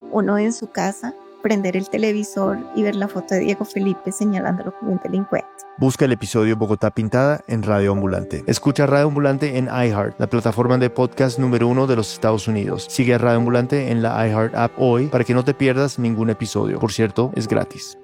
uno en su casa prender el televisor y ver la foto de Diego Felipe señalándolo como un delincuente. Busca el episodio Bogotá Pintada en Radio Ambulante. Escucha Radio Ambulante en iHeart, la plataforma de podcast número 1 de los Estados Unidos. Sigue a Radio Ambulante en la iHeart app hoy para que no te pierdas ningún episodio. Por cierto, es gratis.